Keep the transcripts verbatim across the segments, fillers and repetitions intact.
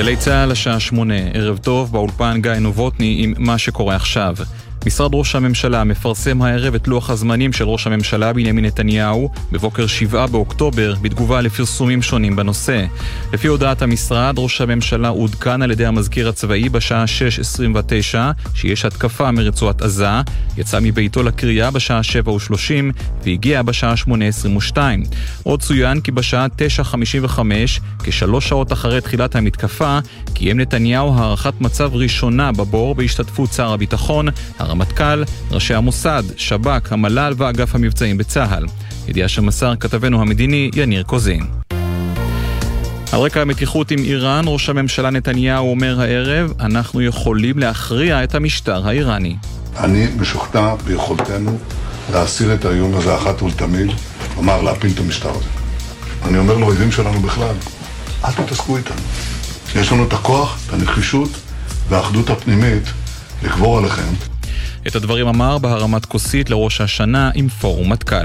גלי צהל השעה שמונה, ערב טוב, באולפן גיא נובוטני עם מה שקורה עכשיו. משרד ראש הממשלה מפרסם הערב את לוח הזמנים של ראש הממשלה בנימין נתניהו בבוקר שבעה באוקטובר בתגובה לפרסומים שונים בנושא. לפי הודעת המשרד, ראש הממשלה עודכן על ידי המזכיר הצבאי בשעה שש עשרים ותשע שיש התקפה מרצועת עזה, יצא מביתו לקריאה בשעה שבע ושלושים והגיע בשעה שמונה עשרים ושתיים. עוד צוין כי בשעה תשע חמישים וחמש, כשלוש שעות אחרי תחילת המתקפה, קיים נתניהו הערכת מצב ראשונה בבור בהשתתפות שר הביטחון, הרמטכ"ל, ראשי המוסד, שב"כ, המל"ל ואגף המבצעים בצה"ל. ידיעה שמסר כתבנו המדיני יניר קוזין. על רקע המתיחות עם איראן, ראש הממשלה נתניהו אומר הערב, אנחנו יכולים להכריע את המשטר האיראני. אני משוכנע ביכולתנו להסיר את האיום הזה אחת ולתמיד, כלומר להפיל את המשטר הזה. אני אומר לאויבים שלנו בכלל, אל תתעסקו איתנו. יש לנו את הכוח, את הנחישות והאחדות הפנימית לגבור עליכם. את הדברים אמר בהרמת כוסית לראש השנה עם פורום מטכ"ל.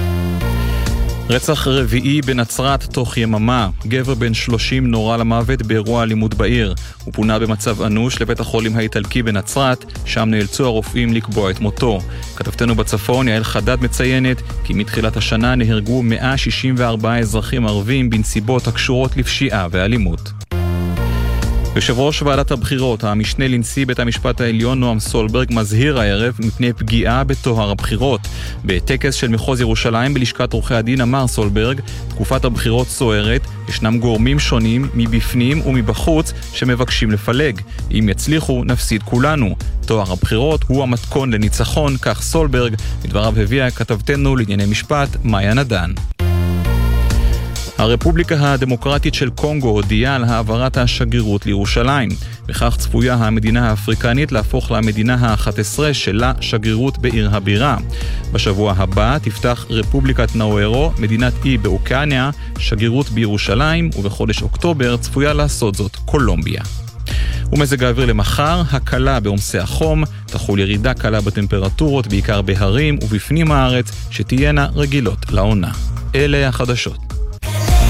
רצח רביעי בנצרת תוך יממה. גבר בן שלושים נורה למוות באירוע אלימות בעיר. הוא פונה במצב אנוש לבית החולים האיטלקי בנצרת, שם נאלצו הרופאים לקבוע את מותו. כתבתנו בצפון יעל חדד מציינת כי מתחילת השנה נהרגו מאה שישים וארבעה אזרחים ערבים בנסיבות הקשורות לפשיעה ואלימות. יושב ראש ועדת הבחירות, המשנה לנשיא בית המשפט העליון נועם סולברג, מזהיר הערב מפני פגיעה בטוהר הבחירות. בטקס של מחוז ירושלים בלשכת עורכי הדין אמר סולברג, תקופת הבחירות סוערת, ישנם גורמים שונים מבפנים ומבחוץ שמבקשים לפלג. אם יצליחו, נפסיד כולנו. טוהר הבחירות הוא המתכון לניצחון, כך סולברג, מדבריו הביאה כתבתנו לענייני משפט מאיה נדן. הרפובליקה הדמוקרטית של קונגו הודיעה על העברת השגרירות לירושלים. בכך צפויה המדינה האפריקנית להפוך למדינה ה-אחת עשרה שלה שגרירות בעיר הבירה. בשבוע הבא תפתח רפובליקת נאוארו, מדינת אי באוקיאניה, שגרירות בירושלים, ובחודש אוקטובר צפויה לעשות זאת קולומביה. ומזג האוויר למחר, הקלה בעומסי החום, תחול ירידה קלה בטמפרטורות, בעיקר בהרים ובפנים הארץ, שתהיינה רגילות לעונה. אלה החדשות.